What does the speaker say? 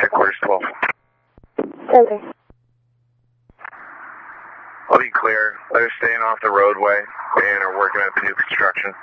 headquarters 12. Okay. I'll be clear. They're staying off the roadway and are working at the new construction.